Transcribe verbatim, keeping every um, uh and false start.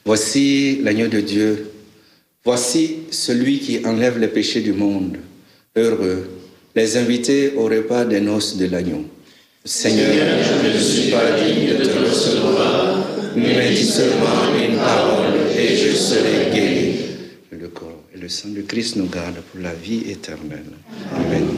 Voici l'agneau de Dieu. Voici celui qui enlève les péchés du monde. Heureux les invités au repas des noces de l'agneau. Seigneur, je ne suis pas digne de te recevoir, mais dis seulement une parole et je serai guéri. Le corps et le sang de Christ nous gardent pour la vie éternelle. Amen.